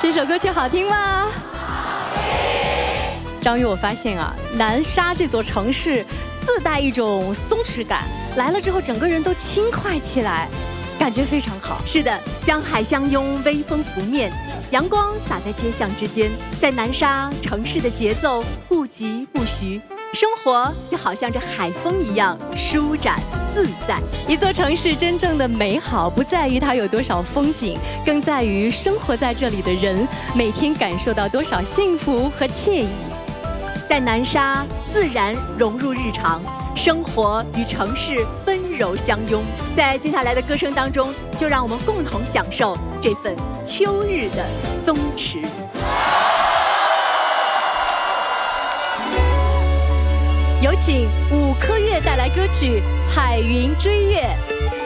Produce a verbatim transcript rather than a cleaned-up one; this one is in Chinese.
这首歌曲好听吗？张宇，我发现啊，南沙这座城市自带一种松弛感，来了之后整个人都轻快起来，感觉非常好。 是的，江海相拥，微风拂面，阳光洒在街巷之间，在南沙城市的节奏不疾不徐，生活就好像这海风一样舒展自在。 一座城市真正的美好，不在于它有多少风景，更在于生活在这里的人每天感受到多少幸福和惬意。 在南沙，自然融入日常，生活与城市温柔相拥。在接下来的歌声当中，就让我们共同享受这份秋日的松弛。 有请五颗月带来歌曲《彩云追月》。